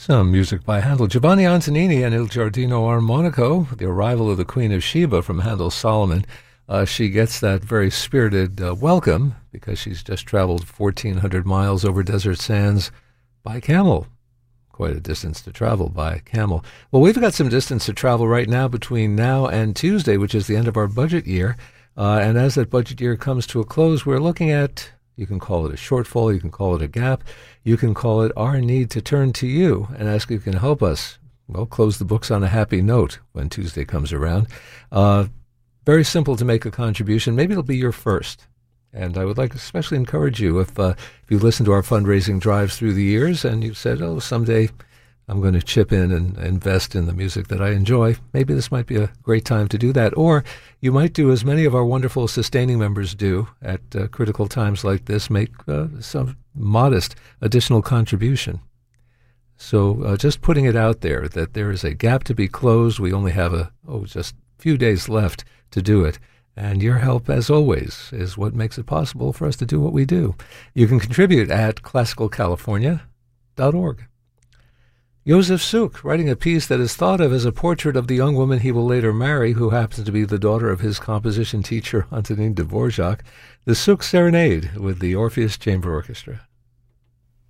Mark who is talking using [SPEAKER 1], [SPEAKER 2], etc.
[SPEAKER 1] Some music by Handel. Giovanni Antonini and Il Giardino Armonico, the arrival of the Queen of Sheba from Handel's Solomon. She gets that very spirited welcome because she's just traveled 1,400 miles over desert sands by camel. Quite a distance to travel by camel. Well, we've got some distance to travel right now between now and Tuesday, which is the end of our budget year. And as that budget year comes to a close, we're looking at, you can call it a shortfall, you can call it a gap, you can call it our need to turn to you and ask if you can help us, well, close the books on a happy note when Tuesday comes around. Very simple to make a contribution. Maybe it'll be your first. And I would like to especially encourage you, if you listen to our fundraising drives through the years and you've said, oh, someday I'm going to chip in and invest in the music that I enjoy, maybe this might be a great time to do that. Or you might do as many of our wonderful sustaining members do at critical times like this, make some modest additional contribution. So just putting it out there that there is a gap to be closed. We only have just a few days left to do it. And your help, as always, is what makes it possible for us to do what we do. You can contribute at classicalcalifornia.org. Joseph Suk, writing a piece that is thought of as a portrait of the young woman he will later marry, who happens to be the daughter of his composition teacher, Antonin Dvorak, the Suk Serenade with the Orpheus Chamber Orchestra.